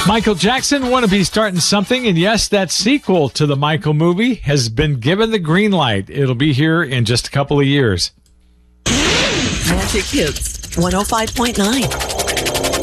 Michael Jackson want to be starting something, and yes, that sequel to the Michael movie has been given the green light. It'll be here in just a couple of years. Magic Hits 105.9.